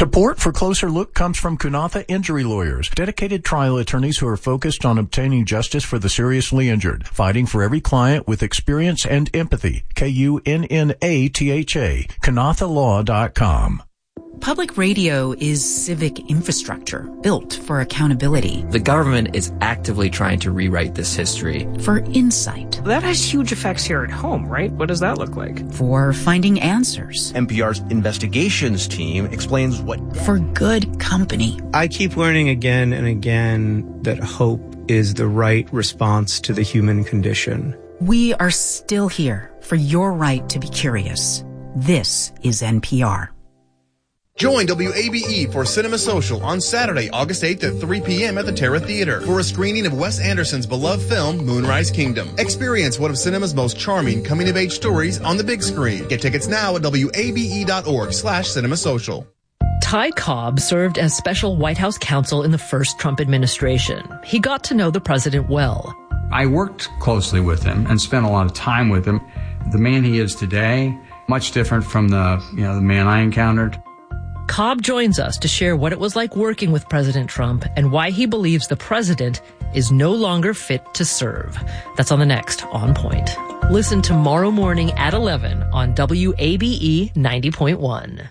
Support for Closer Look comes from Kunatha Injury Lawyers, dedicated trial attorneys who are focused on obtaining justice for the seriously injured, fighting for every client with experience and empathy. KUNNATHA, KunathaLaw.com. Public radio is civic infrastructure built for accountability. The government is actively trying to rewrite this history. For insight. That has huge effects here at home, right? What does that look like? For finding answers. NPR's investigations team explains what... For good company. I keep learning again and again that hope is the right response to the human condition. We are still here for your right to be curious. This is NPR. Join WABE for Cinema Social on Saturday, August 8th at 3 p.m. at the Terra Theater for a screening of Wes Anderson's beloved film, Moonrise Kingdom. Experience one of cinema's most charming coming-of-age stories on the big screen. Get tickets now at wabe.org/cinemasocial. Ty Cobb served as special White House counsel in the first Trump administration. He got to know the president well. I worked closely with him and spent a lot of time with him. The man he is today, much different from the man I encountered. Cobb joins us to share what it was like working with President Trump and why he believes the president is no longer fit to serve. That's on the next On Point. Listen tomorrow morning at 11 on WABE 90.1.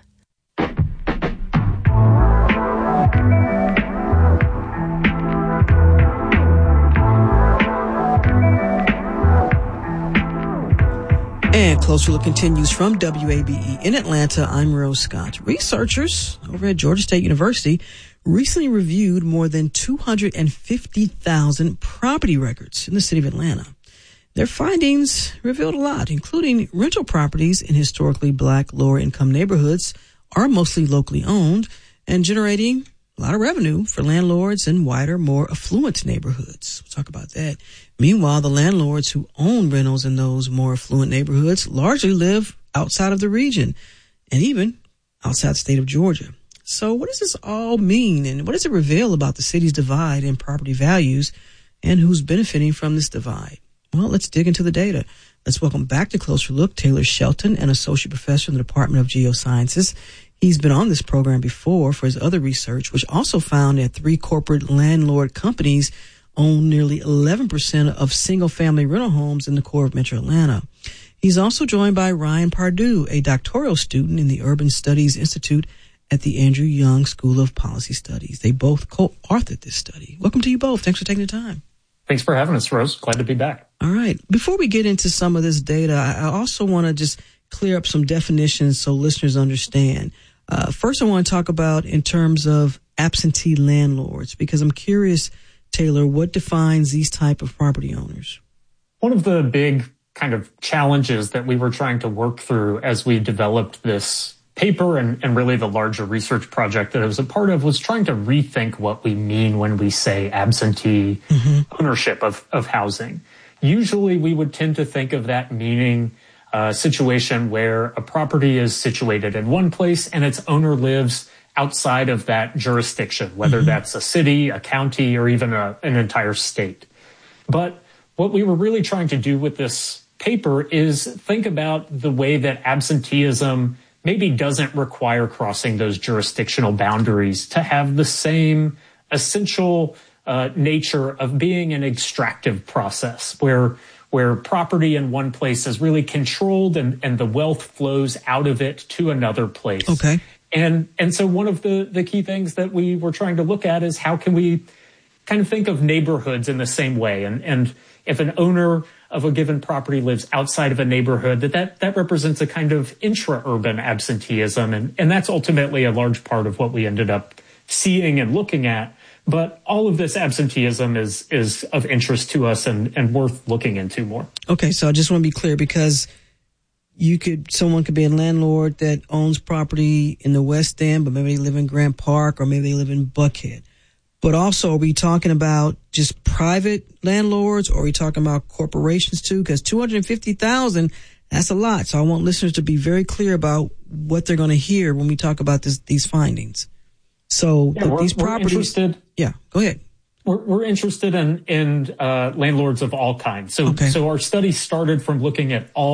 And Closer Look continues from WABE in Atlanta. I'm Rose Scott. Researchers over at Georgia State University recently reviewed more than 250,000 property records in the city of Atlanta. Their findings revealed a lot, including rental properties in historically black lower-income neighborhoods are mostly locally owned and generating a lot of revenue for landlords in wider, more affluent neighborhoods. We'll talk about that. Meanwhile, the landlords who own rentals in those more affluent neighborhoods largely live outside of the region and even outside the state of Georgia. So what does this all mean, and what does it reveal about the city's divide in property values and who's benefiting from this divide? Well, let's dig into the data. Let's welcome back to Closer Look Taylor Shelton, an associate professor in the Department of Geosciences. He's been on this program before for his other research, which also found that 3 corporate landlord companies own nearly 11% of single-family rental homes in the core of Metro Atlanta. He's also joined by Ryan Pardue, a doctoral student in the Urban Studies Institute at the Andrew Young School of Policy Studies. They both co-authored this study. Welcome to you both. Thanks for taking the time. Thanks for having us, Rose. Glad to be back. All right. Before we get into some of this data, I also want to just clear up some definitions so listeners understand. First, I want to talk about in terms of absentee landlords, because I'm curious, Taylor, what defines these type of property owners? One of the big kind of challenges that we were trying to work through as we developed this paper and really the larger research project that I was a part of was trying to rethink what we mean when we say absentee ownership of housing. Usually we would tend to think of that meaning a situation where a property is situated in one place and its owner lives outside of that jurisdiction, whether that's a city, a county, or even an entire state. But what we were really trying to do with this paper is think about the way that absenteeism maybe doesn't require crossing those jurisdictional boundaries to have the same essential nature of being an extractive process where property in one place is really controlled and the wealth flows out of it to another place. Okay. And so one of the key things that we were trying to look at is how can we kind of think of neighborhoods in the same way. And if an owner of a given property lives outside of a neighborhood, that represents a kind of intra-urban absenteeism. And that's ultimately a large part of what we ended up seeing and looking at. But all of this absenteeism is of interest to us and worth looking into more. Okay, so I just want to be clear, because someone could be a landlord that owns property in the West End, but maybe they live in Grant Park or maybe they live in Buckhead. But also, are we talking about just private landlords, or are we talking about corporations too? Because 250,000, that's a lot. So I want listeners to be very clear about what they're going to hear when we talk about these findings. So these properties. Yeah, go ahead. We're interested in landlords of all kinds. So our study started from looking at all